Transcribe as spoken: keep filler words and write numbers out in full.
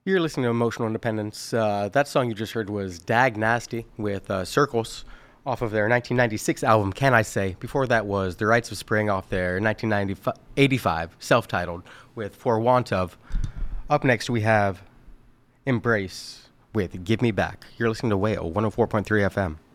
You're listening to Emotional Independence. Uh, that song you just heard was Dag Nasty with uh, Circles off of their nineteen ninety-six album, Can I Say? Before that was The Rites of Spring off their nineteen eighty-five self-titled with For Want Of. Up next we have Embrace with Give Me Back. You're listening to Whale one oh four point three F M.